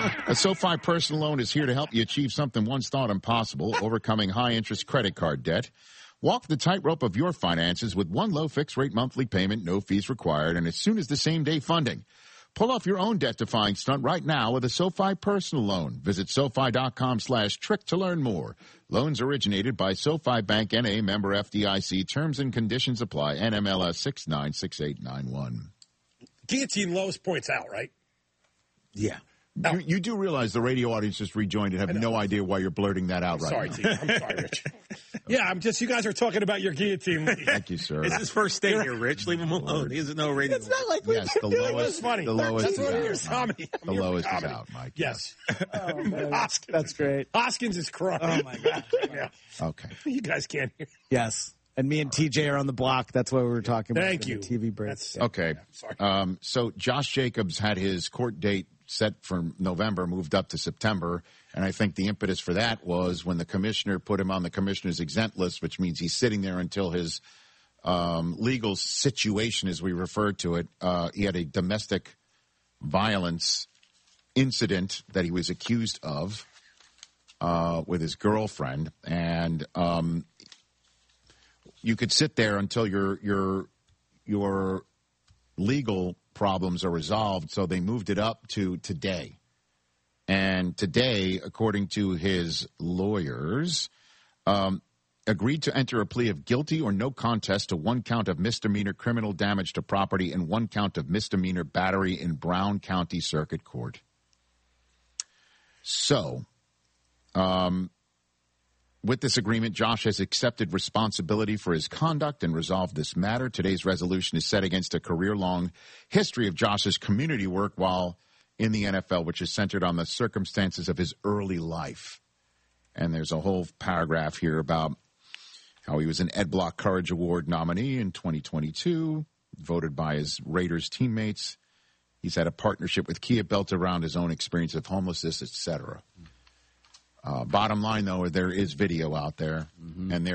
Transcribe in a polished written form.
A SoFi personal loan is here to help you achieve something once thought impossible, overcoming high-interest credit card debt. Walk the tightrope of your finances with one low fixed-rate monthly payment, no fees required, and as soon as the same-day funding. Pull off your own debt-defying stunt right now with a SoFi personal loan. Visit SoFi.com/trick to learn more. Loans originated by SoFi Bank N.A. member FDIC. Terms and conditions apply. NMLS 696891. Guillotine lowest points out, right? Yeah. You do realize the radio audience just rejoined and have no idea why you're blurting that out right now. I'm sorry, Rich. Yeah, you guys are talking about your guillotine. Thank you, sir. It's his first day here, Rich. Leave him alone. He doesn't know radio. It's not like yes, the lowest, funny. The lowest is out. The lowest is out, Mike. Yes. Hoskins. That's great. Hoskins is crying. Oh, my God. Yeah. Okay. You guys can't hear. Yes. And me and TJ are on the block. That's what we were talking about. Thank you. The TV break. Okay. Sorry. So Josh Jacobs had his court date set for November, moved up to September. And I think the impetus for that was when the commissioner put him on the commissioner's exempt list, which means he's sitting there until his legal situation, as we refer to it. He had a domestic violence incident that he was accused of with his girlfriend. And you could sit there until your legal problems are resolved, so they moved it up to today. And today, according to his lawyers, agreed to enter a plea of guilty or no contest to one count of misdemeanor criminal damage to property and one count of misdemeanor battery in Brown County Circuit Court. So, with this agreement, Josh has accepted responsibility for his conduct and resolved this matter. Today's resolution is set against a career-long history of Josh's community work while in the NFL, which is centered on the circumstances of his early life. And there's a whole paragraph here about how he was an Ed Block Courage Award nominee in 2022, voted by his Raiders teammates. He's had a partnership with Kia built around his own experience of homelessness, etc. Bottom line, though, there is video out there, and there